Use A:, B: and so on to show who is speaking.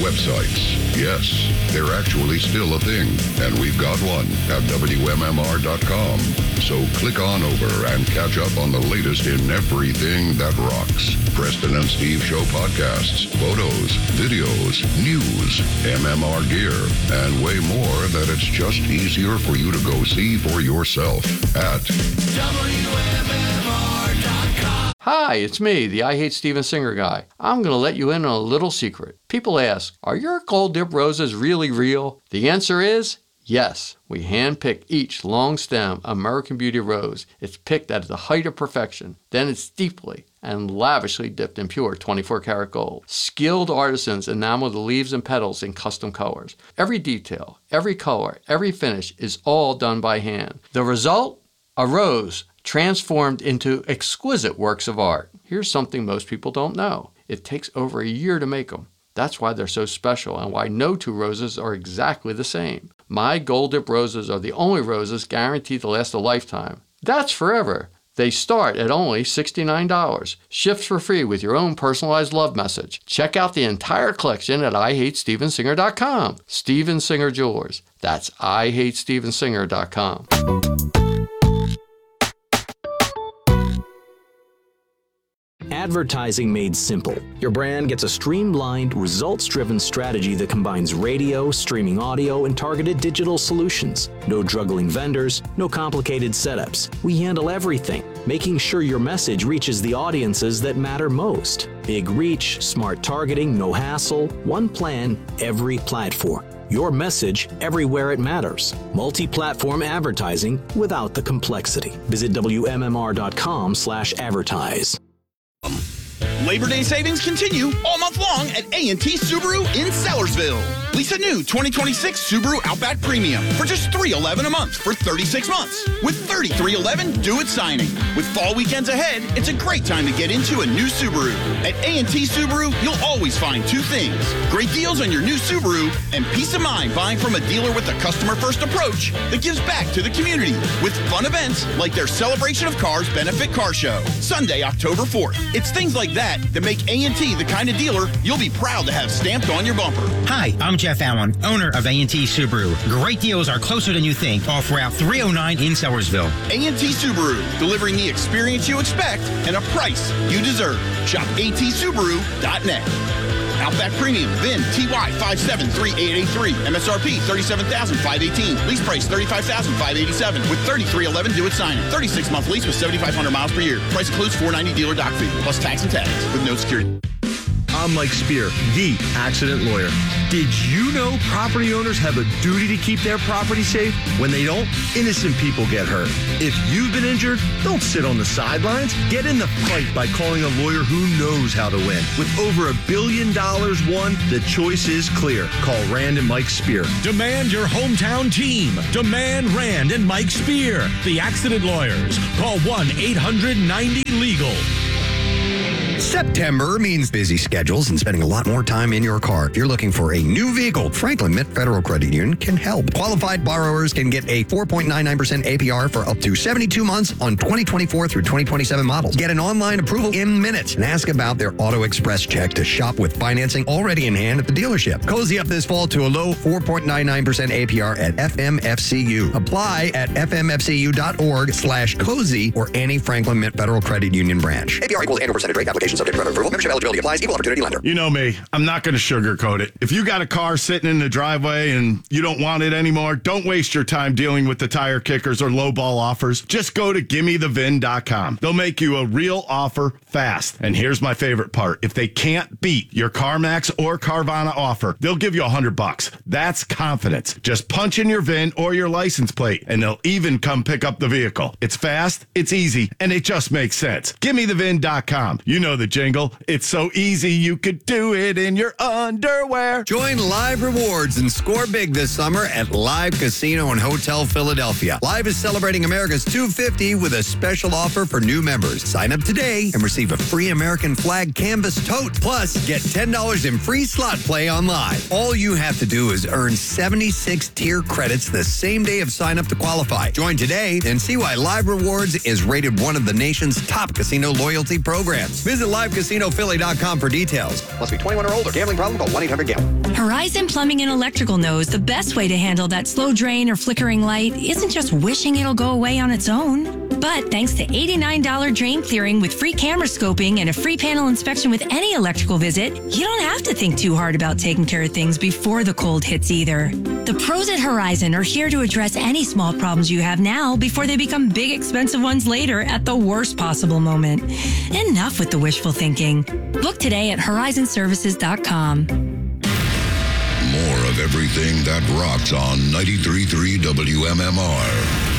A: Websites. Yes, they're actually still a thing, and we've got one at WMMR.com. So click on over and catch up on the latest in everything that rocks. Preston and Steve Show podcasts, photos, videos, news, MMR gear, and way more that it's just easier for you to go see for yourself at WMMR.com.
B: Hi, it's me, the I Hate Steven Singer guy. I'm going to let you in on a little secret. People ask, are your gold dip roses really real? The answer is yes. We handpick each long stem American Beauty rose. It's picked at the height of perfection. Then it's deeply and lavishly dipped in pure 24-karat gold. Skilled artisans enamel the leaves and petals in custom colors. Every detail, every color, every finish is all done by hand. The result? A rose transformed into exquisite works of art. Here's something most people don't know. It takes over a year to make them. That's why they're so special and why no two roses are exactly the same. My Gold Dip roses are the only roses guaranteed to last a lifetime. That's forever. They start at only $69. Shipped for free with your own personalized love message. Check out the entire collection at IHateStevenSinger.com. Steven Singer Jewelers. That's IHateStevenSinger.com.
C: Advertising made simple. Your brand gets a streamlined, results-driven strategy that combines radio, streaming audio, and targeted digital solutions. No juggling vendors, no complicated setups. We handle everything, making sure your message reaches the audiences that matter most. Big reach, smart targeting, no hassle, one plan, every platform. Your message everywhere it matters. Multi-platform advertising without the complexity. Visit WMMR.com/advertise.
D: Labor Day savings continue all month long at A&T Subaru in Sellersville. Lease a new 2026 Subaru Outback Premium for just $311 a month for 36 months with $3311 due at signing. With fall weekends ahead, it's a great time to get into a new Subaru. At A&T Subaru, you'll always find two things: great deals on your new Subaru and peace of mind buying from a dealer with a customer-first approach that gives back to the community with fun events like their Celebration of Cars Benefit Car Show, Sunday, October 4th. It's things like that make A&T the kind of dealer you'll be proud to have stamped on your bumper.
E: Hi, I'm Jeff Allen, owner of A&T Subaru. Great deals are closer than you think off Route 309 in Sellersville.
D: A&T Subaru, delivering the experience you expect and a price you deserve. Shop atsubaru.net. Outback Premium, VIN TY573883, MSRP $37,518, lease price $35,587 with $3311 due at signing. 36-month lease with 7,500 miles per year. Price includes $490 dealer dock fee plus tax and tax with no security.
F: I'm Mike Spear, the accident lawyer. Did you know property owners have a duty to keep their property safe? When they don't, innocent people get hurt. If you've been injured, don't sit on the sidelines. Get in the fight by calling a lawyer who knows how to win. With over $1 billion won, the choice is clear. Call Rand and Mike Spear.
G: Demand your hometown team. Demand Rand and Mike Spear, the accident lawyers. Call 1-800-90-LEGAL.
H: September means busy schedules and spending a lot more time in your car. If you're looking for a new vehicle, Franklin Mint Federal Credit Union can help. Qualified borrowers can get a 4.99% APR for up to 72 months on 2024 through 2027 models. Get an online approval in minutes and ask about their Auto Express check to shop with financing already in hand at the dealership. Cozy up this fall to a low 4.99% APR at FMFCU. Apply at fmfcu.org/cozy or any Franklin Mint Federal Credit Union branch. APR equals annual percentage rate. Application subject to credit approval. Membership eligibility applies. Equal opportunity lender.
I: You know me. I'm not going to sugarcoat it. If you got a car sitting in the driveway and you don't want it anymore, don't waste your time dealing with the tire kickers or lowball offers. Just go to GimmeTheVin.com. They'll make you a real offer fast. And here's my favorite part. If they can't beat your CarMax or Carvana offer, they'll give you $100. That's confidence. Just punch in your VIN or your license plate, and they'll even come pick up the vehicle. It's fast, it's easy, and it just makes sense. GimmeTheVin.com. You know the jingle. It's so easy you could do it in your underwear.
H: Join Live Rewards and score big this summer at Live Casino and Hotel Philadelphia. Live is celebrating America's 250 with a special offer for new members. Sign up today and receive a free American flag canvas tote. Plus, get $10 in free slot play on Live. All you have to do is earn 76 tier credits the same day of sign up to qualify. Join today and see why Live Rewards is rated one of the nation's top casino loyalty programs. Visit LiveCasinoPhilly.com for details. Must be 21 or older. Gambling problem? Call 1-800-GAMBLER.
J: Horizon Plumbing and Electrical knows the best way to handle that slow drain or flickering light isn't just wishing it'll go away on its own. But thanks to $89 drain clearing with free camera scoping and a free panel inspection with any electrical visit, you don't have to think too hard about taking care of things before the cold hits either. The pros at Horizon are here to address any small problems you have now before they become big, expensive ones later at the worst possible moment. Enough with the wishful thinking. Book today at horizonservices.com.
A: More of everything that rocks on 93.3 WMMR.